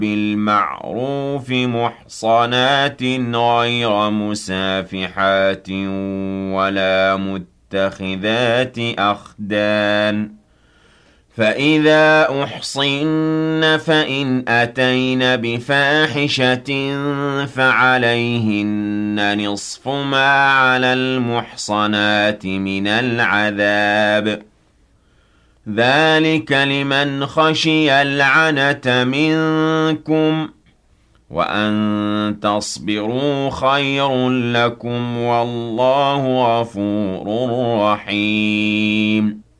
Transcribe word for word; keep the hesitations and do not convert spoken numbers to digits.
بِالْمَعْرُوفِ مُحْصَنَاتٍ غَيْرَ مُسَافِحَاتٍ وَلَا مُتَّخِذَاتِ أَخْدَانٍ ۚ فَإِذَا أُحْصِنَّ فَإِنْ أَتَيْنَ بِفَاحِشَةٍ فَعَلَيْهِنَّ نِصْفُ مَا عَلَى الْمُحْصَنَاتِ مِنَ الْعَذَابِ ۚ ذَٰلِكَ لِمَنْ خَشِيَ الْعَنَتَ مِنكُمْ ۚ وَأَن تَصْبِرُوا خَيْرٌ لَّكُمْ ۗ وَاللَّهُ غَفُورٌ رَّحِيمٌ